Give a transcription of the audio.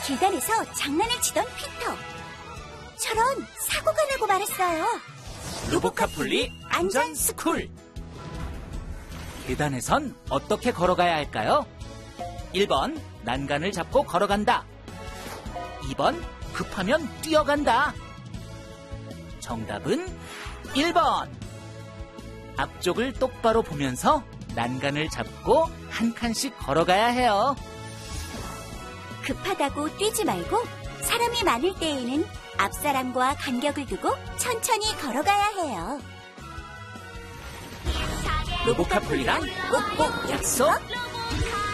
계단에서 장난을 치던 피터. 저런 사고가 나고 말았어요. 로보카폴리 안전 스쿨. 계단에선 어떻게 걸어가야 할까요? 1번 난간을 잡고 걸어간다. 2번 급하면 뛰어간다. 정답은 1번. 앞쪽을 똑바로 보면서 난간을 잡고 한 칸씩 걸어가야 해요. 급하다고 뛰지 말고 사람이 많을 때에는 앞사람과 간격을 두고 천천히 걸어가야 해요. 로보카폴리랑 꼭꼭 약속.